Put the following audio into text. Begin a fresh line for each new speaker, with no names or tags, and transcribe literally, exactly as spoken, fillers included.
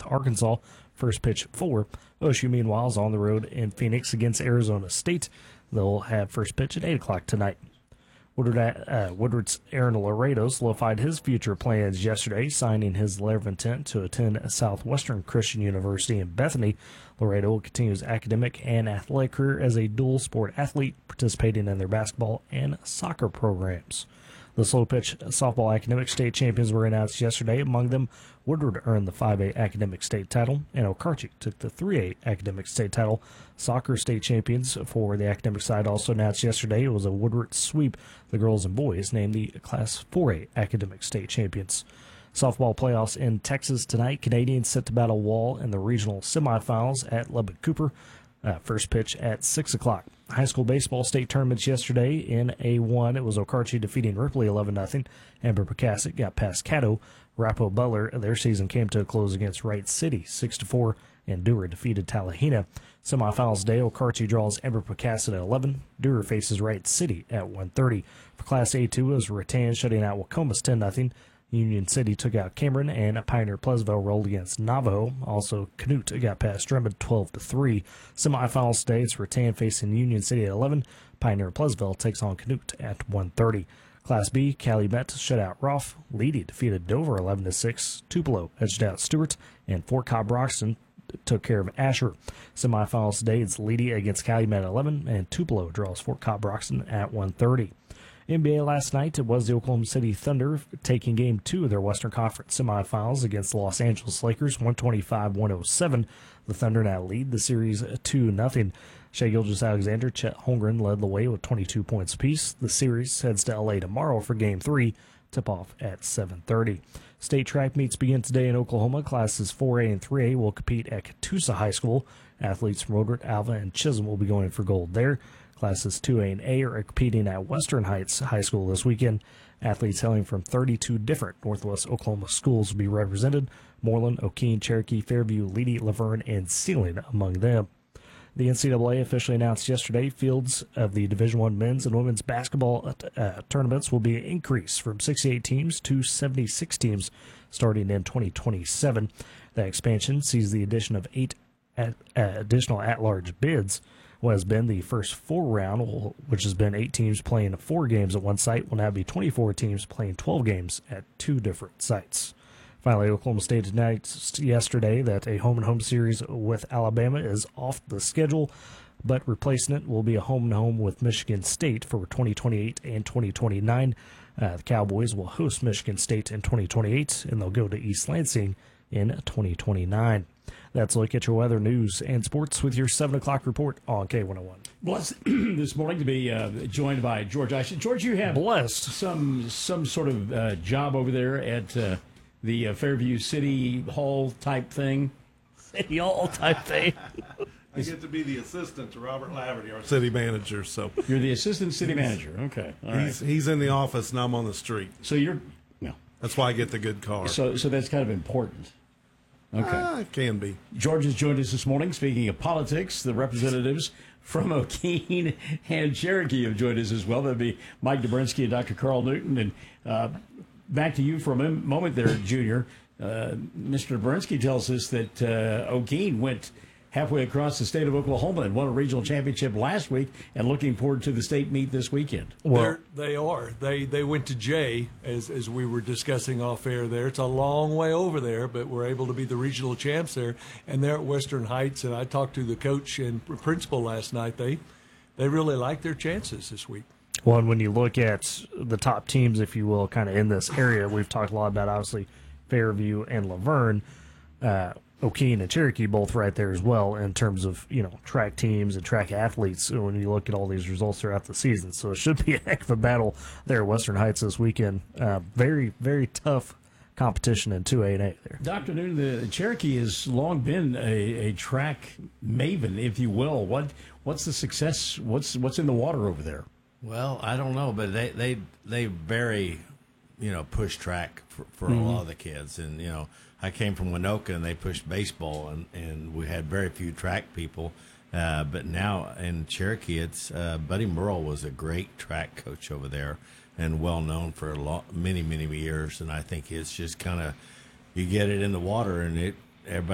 Arkansas. First pitch at four. O S U, meanwhile, is on the road in Phoenix against Arizona State. They'll have first pitch at eight o'clock tonight. Woodward, uh, Woodward's Aaron Laredo solidified his future plans yesterday, signing his letter of intent to attend Southwestern Christian University in Bethany. Laredo will continue his academic and athletic career as a dual-sport athlete, participating in their basketball and soccer programs. The slow-pitch softball academic state champions were announced yesterday. Among them, Woodward earned the five A academic state title, and Okarche took the three A academic state title. Soccer state champions for the academic side also announced yesterday. It was a Woodward sweep. The girls and boys named the Class four A academic state champions. Softball playoffs in Texas tonight. Canadians set to battle Wall in the regional semifinals at Lubbock Cooper. Uh, first pitch at six o'clock. High school baseball state tournaments yesterday in A one. It was Okarche defeating Ripley eleven nothing. Amber Picassic got past Caddo. Rappo Butler, their season came to a close against Wright City six to four, and Dewar defeated Tallahena. Semifinals day, Okarche draws Amber Picassic at eleven. Dewar faces Wright City at one thirty. For Class A two, it was Rattan shutting out Wacomas ten nothing. Union City took out Cameron, and Pioneer Pleasantville rolled against Navajo. Also, Canute got past Drummond twelve to three. Semifinals today, it's Rattan facing Union City at eleven. Pioneer Pleasantville takes on Canute at one thirty. Class B, Calumet shut out Roth. Leedy defeated Dover eleven to six. Tupelo edged out Stewart, and Fort Cobb-Roxton took care of Asher. Semifinals today, it's Leedy against Calumet at eleven, and Tupelo draws Fort Cobb-Roxton at one thirty. N B A last night, it was the Oklahoma City Thunder taking Game two of their Western Conference semifinals against the Los Angeles Lakers, one twenty-five one oh seven. The Thunder now lead the series two nothing. Shai Gilgeous-Alexander, Chet Holmgren led the way with twenty-two points apiece. The series heads to L A tomorrow for Game three, tip-off at seven thirty. State track meets begin today in Oklahoma. Classes four A and three A will compete at Catoosa High School. Athletes from Woodward, Alva, and Chisholm will be going for gold there. Classes two A and A are competing at Western Heights High School this weekend. Athletes hailing from thirty-two different Northwest Oklahoma schools will be represented. Moreland, O'Keene, Cherokee, Fairview, Leedy, Laverne, and Sealing among them. The N C double A officially announced yesterday fields of the Division I men's and women's basketball uh, tournaments will be increased from sixty-eight teams to seventy-six teams starting in twenty twenty-seven. That expansion sees the addition of eight at, uh, additional at-large bids. What has been the first four round, which has been eight teams playing four games at one site, will now be twenty-four teams playing twelve games at two different sites. Finally, Oklahoma State announced yesterday that a home-and-home series with Alabama is off the schedule, but replacing it will be a home-and-home with Michigan State for twenty twenty-eight and twenty twenty-nine. Uh, the Cowboys will host Michigan State in twenty twenty-eight, and they'll go to East Lansing in twenty twenty-nine. That's a look at your weather, news, and sports with your seven o'clock report on K one oh one.
Blessed this morning to be uh, joined by George Isham. George, you have
Blessed.
some some sort of uh, job over there at uh, the uh, Fairview City Hall type thing.
City Hall type thing.
I get to be the assistant to Robert Laverty, our city manager. So
you're the assistant city manager. Okay, all
he's
right.
he's in the office and I'm on the street.
So you're no.
That's why I get the good car.
So so that's kind of important. Okay.
Ah, it can be.
George has joined us this morning. Speaking of politics, the representatives from O'Keene and Cherokee have joined us as well. That'd be Mike Dobrinsky and Doctor Carl Newton. And uh, back to you for a moment there, Junior. Uh, Mister Dobrinsky tells us that uh, O'Keene went halfway across the state of Oklahoma and won a regional championship last week, and looking forward to the state meet this weekend.
Well, They're, they are. They they went to Jay, as as we were discussing off air there. It's a long way over there, but we're able to be the regional champs there. And they're at Western Heights, and I talked to the coach and principal last night. They, they really like their chances this week.
Well, and when you look at the top teams, if you will, kind of in this area, we've talked a lot about, obviously, Fairview and Laverne. Uh, O'Keene and Cherokee both right there as well in terms of, you know, track teams and track athletes when you look at all these results throughout the season. So it should be a heck of a battle there at Western Heights this weekend. Uh, very, very tough competition in two A and A there.
Doctor Newton, the Cherokee has long been a, a track maven, if you will. What What's the success? What's what's in the water over there?
Well, I don't know, but they they, they very, you know, push track for, for
Mm-hmm.
a lot of the kids. And, you know, I came from Winoka, and they pushed baseball, and, and we had very few track people. Uh, but now in Cherokee, it's uh, Buddy Merle was a great track coach over there and well known for a lot, many, many years. And I think it's just kind of, you get it in the water, and it everybody